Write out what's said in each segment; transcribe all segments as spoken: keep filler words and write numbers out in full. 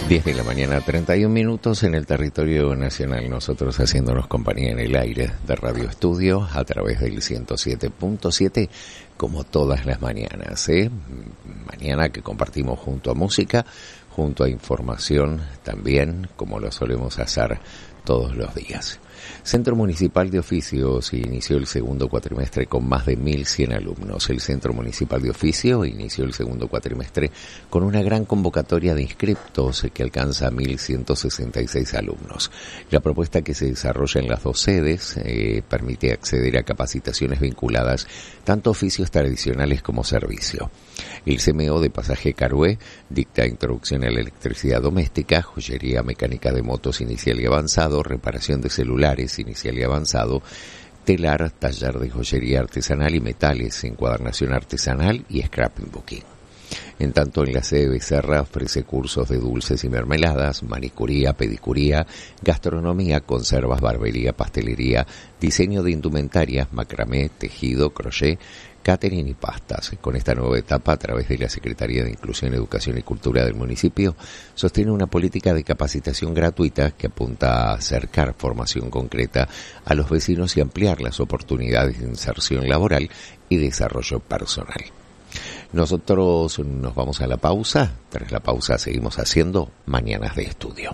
diez de la mañana, treinta y un minutos en el territorio nacional. Nosotros haciéndonos compañía en el aire de Radio Estudio a través del ciento siete punto siete, como todas las mañanas, ¿eh? Mañana que compartimos junto a música, junto a información también, como lo solemos hacer todos los días. Centro Municipal de Oficios inició el segundo cuatrimestre con más de mil cien alumnos. El Centro Municipal de Oficio inició el segundo cuatrimestre con una gran convocatoria de inscriptos que alcanza a mil ciento sesenta y seis alumnos. La propuesta, que se desarrolla en las dos sedes, eh, permite acceder a capacitaciones vinculadas tanto a oficios tradicionales como servicio. El C M O de Pasaje Carué dicta introducción a la electricidad doméstica, joyería mecánica de motos inicial y avanzado, reparación de celulares inicial y avanzado, telar, taller de joyería artesanal y metales, encuadernación artesanal y scrapping booking. En tanto, en la sede Becerra ofrece cursos de dulces y mermeladas, manicuría, pedicuría, gastronomía, conservas, barbería, pastelería, diseño de indumentaria, macramé, tejido, crochet, catering y pastas. Con esta nueva etapa, a través de la Secretaría de Inclusión, Educación y Cultura del municipio, sostiene una política de capacitación gratuita que apunta a acercar formación concreta a los vecinos y ampliar las oportunidades de inserción laboral y desarrollo personal. Nosotros nos vamos a la pausa. Tras la pausa seguimos haciendo Mañanas de Estudio.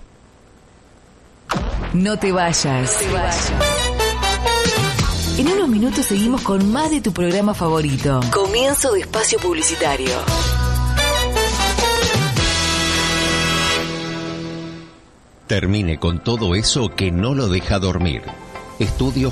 No te vayas. No te vayas. En unos minutos seguimos con más de tu programa favorito. Comienzo de espacio publicitario. Termine con todo eso que no lo deja dormir. Estudio